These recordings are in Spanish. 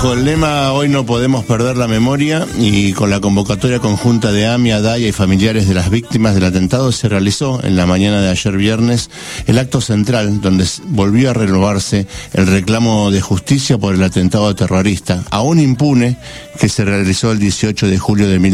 Bajo el lema Hoy no podemos perder la memoria y con la convocatoria conjunta de AMIA, DAIA y familiares de las víctimas del atentado, se realizó en la mañana de ayer viernes el acto central donde volvió a renovarse el reclamo de justicia por el atentado terrorista, aún impune, que se realizó el 18 de julio de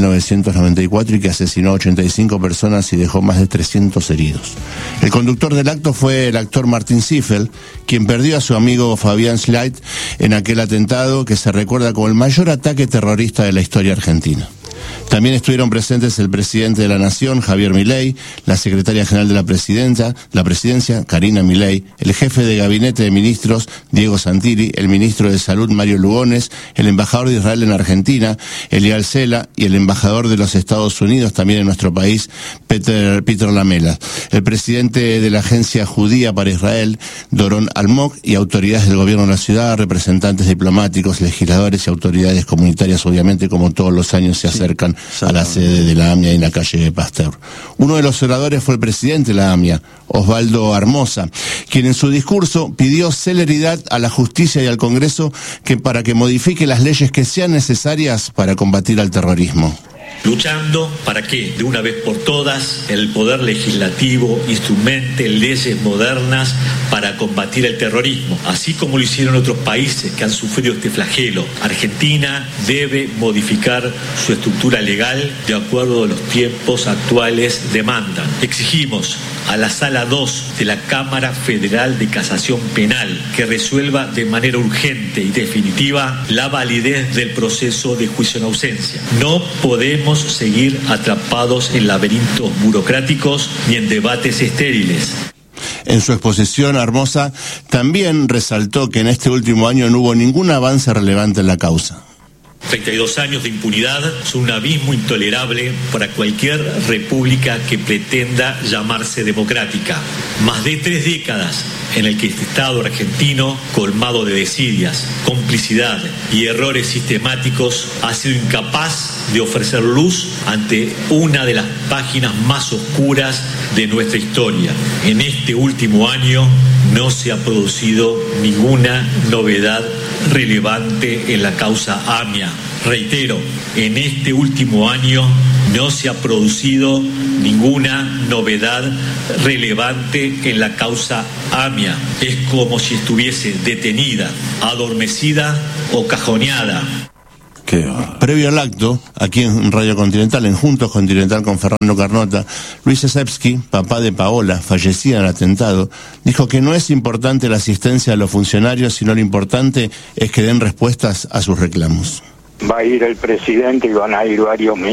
1994 y que asesinó a 85 personas y dejó más de 300 heridos. El conductor del acto fue el actor Martin Ziffel, quien perdió a su amigo Fabián Sleit en aquel atentado que se recuerda como el mayor ataque terrorista de la historia argentina. También estuvieron presentes el presidente de la Nación, Javier Milei, la secretaria general de la presidencia, Karina Milei, el jefe de gabinete de ministros, Diego Santilli, el ministro de Salud, Mario Lugones, el embajador de Israel en Argentina, Elial Sela, y el embajador de los Estados Unidos, también en nuestro país, Peter Lamela, el presidente de la Agencia Judía para Israel, Doron Almog, y autoridades del gobierno de la ciudad, representantes diplomáticos, legisladores y autoridades comunitarias, obviamente, como todos los años se acercan a la sede de la AMIA en la calle de Pasteur. Uno de los oradores fue el presidente de la AMIA, Osvaldo Armoza, quien en su discurso pidió celeridad a la justicia y al Congreso para que modifique las leyes que sean necesarias para combatir al terrorismo. Luchando para que, de una vez por todas, el Poder Legislativo instrumente leyes modernas para combatir el terrorismo, así como lo hicieron otros países que han sufrido este flagelo. Argentina debe modificar su estructura legal de acuerdo a los tiempos actuales demandan. Exigimos a la Sala 2 de la Cámara Federal de Casación Penal que resuelva de manera urgente y definitiva la validez del proceso de juicio en ausencia. No podemos seguir atrapados en laberintos burocráticos ni en debates estériles. En su exposición, Armoza también resaltó que en este último año no hubo ningún avance relevante en la causa. 32 años de impunidad son un abismo intolerable para cualquier república que pretenda llamarse democrática. Más de 3 décadas en el que este Estado argentino, colmado de desidias, complicidad y errores sistemáticos, ha sido incapaz de ofrecer luz ante una de las páginas más oscuras de nuestra historia. En este último año no se ha producido ninguna novedad relevante en la causa AMIA. Reitero, en este último año no se ha producido ninguna novedad relevante en la causa AMIA. Es como si estuviese detenida, adormecida o cajoneada. Previo al acto, aquí en Radio Continental, en Juntos Continental con Fernando Carnota, Luis Esepsky, papá de Paola, fallecida en el atentado, dijo que no es importante la asistencia de los funcionarios, sino lo importante es que den respuestas a sus reclamos. Va a ir el presidente y van a ir varios ministros.